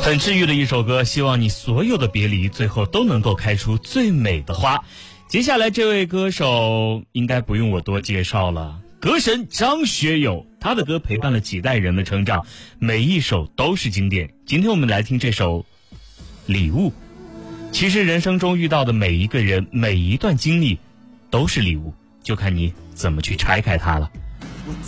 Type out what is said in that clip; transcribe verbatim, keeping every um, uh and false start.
很治愈的一首歌，希望你所有的别离最后都能够开出最美的花。接下来这位歌手应该不用我多介绍了，歌神张学友，他的歌陪伴了几代人的成长，每一首都是经典。今天我们来听这首《礼物》。其实人生中遇到的每一个人，每一段经历都是礼物，就看你怎么去拆开它了。